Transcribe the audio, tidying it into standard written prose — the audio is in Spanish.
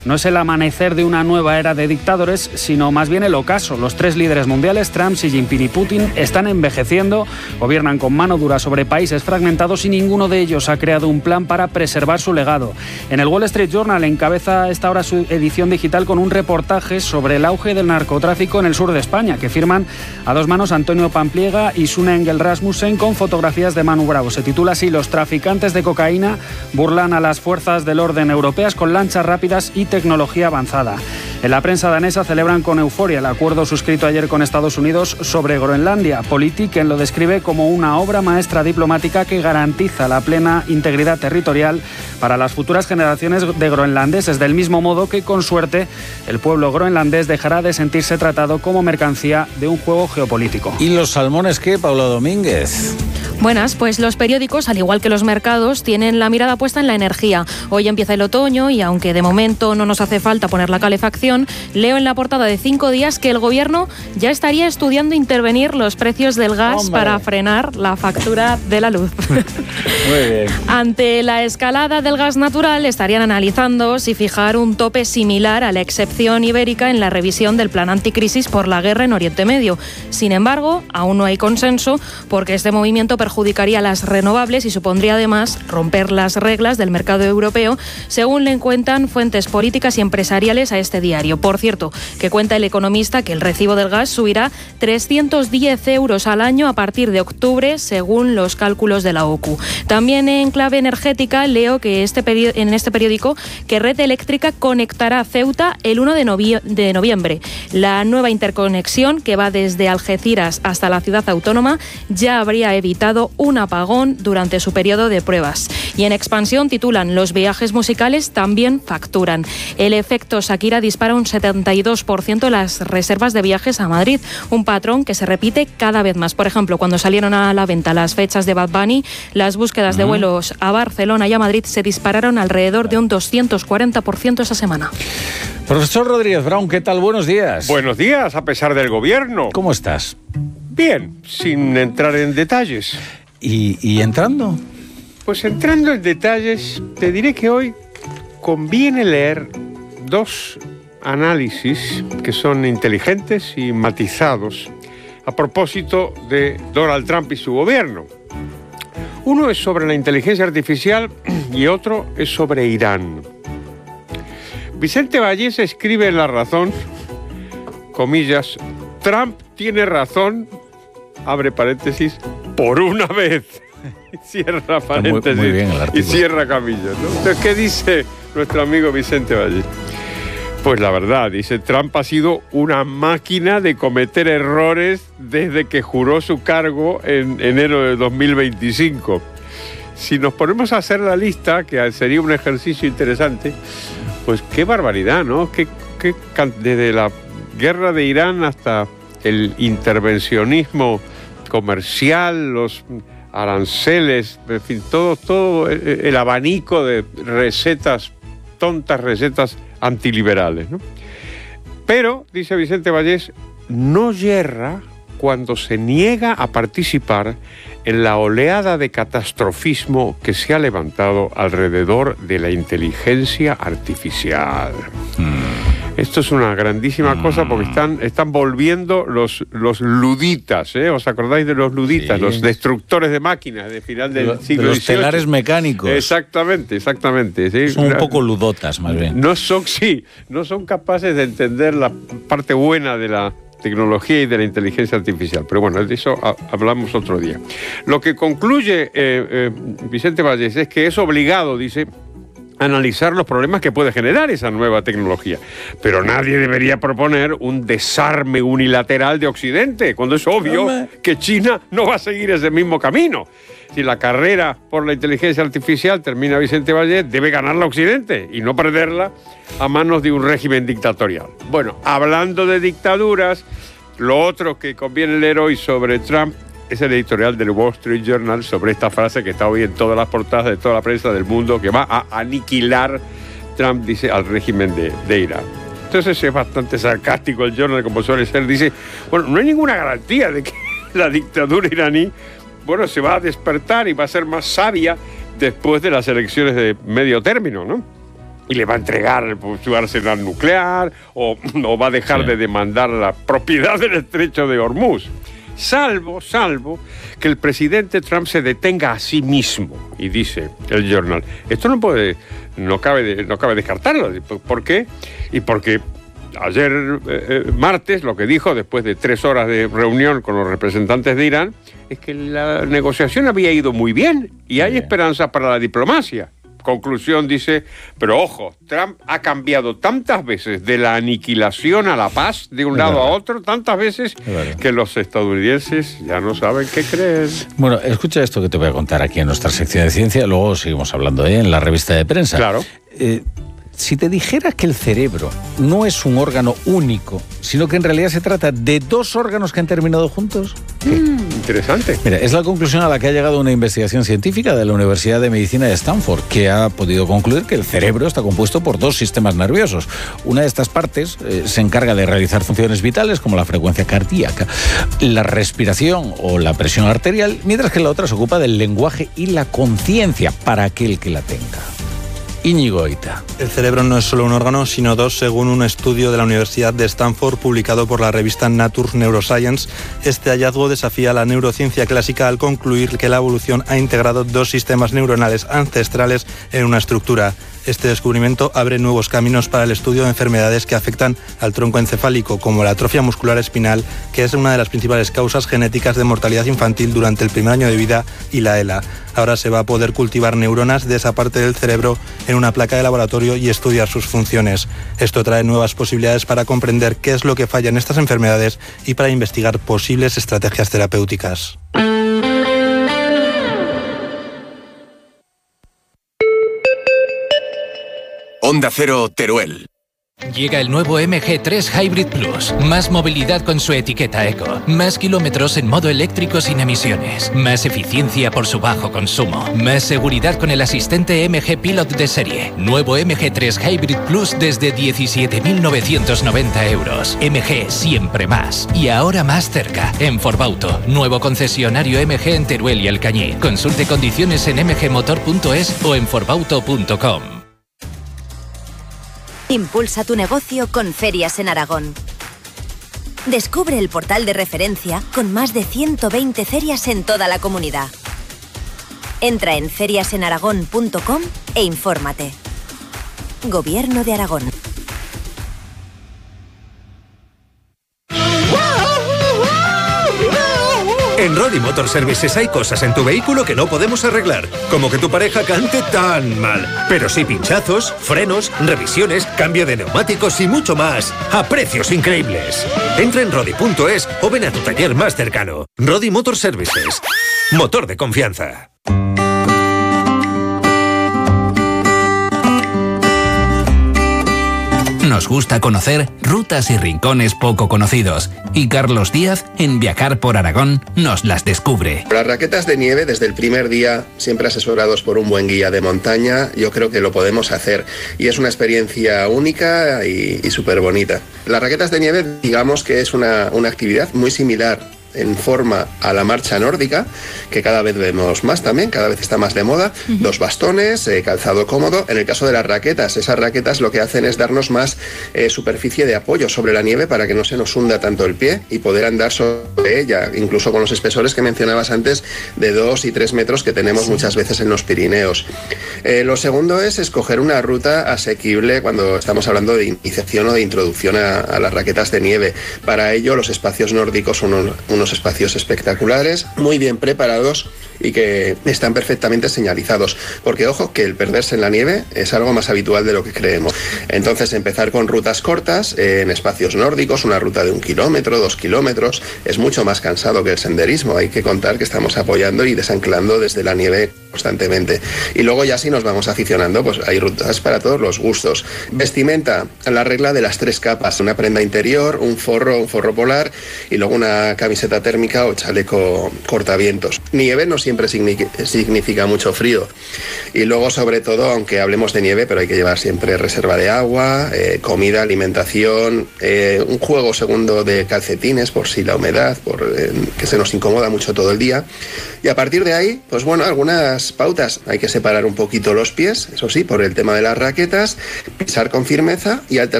No es el amanecer de una nueva era de dictadores, sino más bien el ocaso. Los tres líderes mundiales, Trump, Xi Jinping y Putin, están envejeciendo, gobiernan con mano dura sobre países fragmentados y ninguno de ellos ha creado un plan para preservar su legado. En el Wall Street Journal encabeza esta hora su edición digital con un reportaje sobre el auge del narcotráfico en el sur de España, que firman a dos manos Antonio Pampliega y Sune Engel Rasmussen con fotografías de Manu Bravo. Se titula así: Los traficantes de cocaína burlan a las fuerzas del orden europeas con lanchas rápidas y tecnología avanzada. En la prensa danesa celebran con euforia el acuerdo suscrito ayer con Estados Unidos sobre Groenlandia. Politiken lo describe como una obra maestra diplomática que garantiza la plena integridad territorial para las futuras generaciones de groenlandeses, del mismo modo que, con suerte, el pueblo groenlandés dejará de sentirse tratado como mercancía de un juego geopolítico. ¿Y los salmones qué, Paula Domínguez? Buenas, pues los periódicos, al igual que los mercados, tienen la mirada puesta en la energía. Hoy empieza el otoño y aunque de momento no nos hace falta poner la calefacción, leo en la portada de 5 días que el gobierno ya estaría estudiando intervenir los precios del gas para frenar la factura de la luz. Muy bien. Ante la escalada del gas natural, estarían analizando si fijar un tope similar a la excepción ibérica en la revisión del plan anticrisis por la guerra en Oriente Medio. Sin embargo, aún no hay consenso porque este movimiento perjudicaría las renovables y supondría además romper las reglas del mercado europeo, según le cuentan fuentes políticas y empresariales a este diario. Por cierto, que cuenta el economista que el recibo del gas subirá 310 euros al año a partir de octubre, según los cálculos de la OCU. También en clave energética leo que en este periódico que Red Eléctrica conectará Ceuta el 1 de noviembre. La nueva interconexión, que va desde Algeciras hasta la ciudad autónoma, ya habría evitado un apagón durante su periodo de pruebas. Y en expansión titulan: Los viajes musicales también facturan. El efecto Shakira dispara un 72% las reservas de viajes a Madrid, un patrón que se repite cada vez más. Por ejemplo, cuando salieron a la venta las fechas de Bad Bunny, las búsquedas de vuelos a Barcelona y a Madrid se dispararon alrededor de un 240% esa semana. Profesor Rodríguez Brown, ¿qué tal? Buenos días. Buenos días, a pesar del gobierno. ¿Cómo estás? Bien, sin entrar en detalles. ¿Y entrando? Pues entrando en detalles, te diré que hoy conviene leer dos análisis que son inteligentes y matizados a propósito de Donald Trump y su gobierno. Uno es sobre la inteligencia artificial y otro es sobre Irán. Vicente Vallés escribe en La Razón, comillas, Trump tiene razón, abre paréntesis, por una vez. Cierra paréntesis muy bien el artículo. Y cierra camillas, ¿no? Entonces, ¿qué dice nuestro amigo Vicente Valle? Pues la verdad, dice, Trump ha sido una máquina de cometer errores desde que juró su cargo en enero de 2025. Si nos ponemos a hacer la lista, que sería un ejercicio interesante, pues qué barbaridad, ¿no? Desde la guerra de Irán hasta el intervencionismo comercial, los aranceles, en fin, todo el abanico de recetas, tontas recetas antiliberales, ¿no? Pero, dice Vicente Vallés, no yerra cuando se niega a participar en la oleada de catastrofismo que se ha levantado alrededor de la inteligencia artificial. Esto es una grandísima cosa porque están volviendo los luditas, ¿eh? ¿Os acordáis de los luditas? Sí. Los destructores de máquinas de final del siglo XVIII. Los telares mecánicos. Exactamente. ¿Sí? Son un poco ludotas, más bien. No son capaces de entender la parte buena de la tecnología y de la inteligencia artificial. Pero bueno, de eso hablamos otro día. Lo que concluye Vicente Vallés es que es obligado, dice, analizar los problemas que puede generar esa nueva tecnología. Pero nadie debería proponer un desarme unilateral de Occidente, cuando es obvio que China no va a seguir ese mismo camino. Si la carrera por la inteligencia artificial, termina Vicente Vallés, debe ganarla Occidente y no perderla a manos de un régimen dictatorial. Bueno, hablando de dictaduras, lo otro que conviene leer hoy sobre Trump es el editorial del Wall Street Journal sobre esta frase que está hoy en todas las portadas de toda la prensa del mundo, que va a aniquilar, Trump dice, al régimen de Irán. Entonces es bastante sarcástico el Journal, como suele ser. Dice, bueno, no hay ninguna garantía de que la dictadura iraní, bueno, se va a despertar y va a ser más sabia después de las elecciones de medio término, ¿no? y le va a entregar su arsenal nuclear o va a dejar de demandar la propiedad del estrecho de Hormuz. Salvo que el presidente Trump se detenga a sí mismo. Y dice el Journal, esto no cabe descartarlo. ¿Por qué? Y porque ayer martes lo que dijo, después de 3 horas de reunión con los representantes de Irán, es que la negociación había ido muy bien y hay esperanza para la diplomacia. Conclusión, dice, pero ojo, Trump ha cambiado tantas veces de la aniquilación a la paz, de un lado a otro, tantas veces que los estadounidenses ya no saben qué creer. Bueno, escucha esto que te voy a contar aquí en nuestra sección de ciencia, luego seguimos hablando en la revista de prensa. Claro. Si te dijera que el cerebro no es un órgano único, sino que en realidad se trata de 2 órganos que han terminado juntos. Interesante. Mira, es la conclusión a la que ha llegado una investigación científica de la Universidad de Medicina de Stanford, que ha podido concluir que el cerebro está compuesto por 2 sistemas nerviosos. Una de estas partes se encarga de realizar funciones vitales como la frecuencia cardíaca, la respiración o la presión arterial, mientras que la otra se ocupa del lenguaje y la conciencia para aquel que la tenga. Íñigo Eita. El cerebro no es solo un órgano, sino 2, según un estudio de la Universidad de Stanford publicado por la revista Nature Neuroscience. Este hallazgo desafía la neurociencia clásica al concluir que la evolución ha integrado 2 sistemas neuronales ancestrales en una estructura. Este descubrimiento abre nuevos caminos para el estudio de enfermedades que afectan al tronco encefálico, como la atrofia muscular espinal, que es una de las principales causas genéticas de mortalidad infantil durante el primer año de vida, y la ELA. Ahora se va a poder cultivar neuronas de esa parte del cerebro en una placa de laboratorio y estudiar sus funciones. Esto trae nuevas posibilidades para comprender qué es lo que falla en estas enfermedades y para investigar posibles estrategias terapéuticas. Onda Cero, Teruel. Llega el nuevo MG3 Hybrid Plus. Más movilidad con su etiqueta eco. Más kilómetros en modo eléctrico sin emisiones. Más eficiencia por su bajo consumo. Más seguridad con el asistente MG Pilot de serie. Nuevo MG3 Hybrid Plus desde 17.990 euros. MG siempre más. Y ahora más cerca. En Forbauto. Nuevo concesionario MG en Teruel y Alcañiz. Consulte condiciones en mgmotor.es o en forbauto.com. Impulsa tu negocio con Ferias en Aragón. Descubre el portal de referencia con más de 120 ferias en toda la comunidad. Entra en feriasenaragón.com e infórmate. Gobierno de Aragón. En Rodi Motor Services hay cosas en tu vehículo que no podemos arreglar, como que tu pareja cante tan mal, pero sí pinchazos, frenos, revisiones, cambio de neumáticos y mucho más, a precios increíbles. Entra en Rodi.es o ven a tu taller más cercano. Rodi Motor Services, motor de confianza. Nos gusta conocer rutas y rincones poco conocidos. Y Carlos Díaz, en Viajar por Aragón, nos las descubre. Las raquetas de nieve, desde el primer día, siempre asesorados por un buen guía de montaña, yo creo que lo podemos hacer. Y es una experiencia única y súper bonita. Las raquetas de nieve, digamos que es una actividad muy similar en forma a la marcha nórdica, que cada vez vemos más también, cada vez está más de moda. 2 bastones, calzado cómodo. En el caso de las raquetas, esas raquetas lo que hacen es darnos más superficie de apoyo sobre la nieve para que no se nos hunda tanto el pie y poder andar sobre ella, incluso con los espesores que mencionabas antes de 2 y 3 metros que tenemos muchas veces en los Pirineos. Lo segundo es escoger una ruta asequible cuando estamos hablando de iniciación o de introducción a las raquetas de nieve. Para ello, los espacios nórdicos son unos espacios espectaculares, muy bien preparados y que están perfectamente señalizados, porque ojo que el perderse en la nieve es algo más habitual de lo que creemos. Entonces empezar con rutas cortas en espacios nórdicos, una ruta de 1 kilómetro, 2 kilómetros, es mucho más cansado que el senderismo. Hay que contar que estamos apoyando y desanclando desde la nieve constantemente. Y luego ya si nos vamos aficionando, pues hay rutas para todos los gustos. Vestimenta, la regla de las 3 capas, una prenda interior, un forro polar y luego una camiseta térmica o chaleco cortavientos. Nieve no siempre significa mucho frío. Y luego, sobre todo, aunque hablemos de nieve, pero hay que llevar siempre reserva de agua, comida, alimentación, un juego segundo de calcetines por si la humedad, que se nos incomoda mucho todo el día. Y a partir de ahí, pues bueno, algunas estas pautas hay que separar un poquito los pies, eso sí, por el tema de las raquetas, pisar con firmeza y al tercer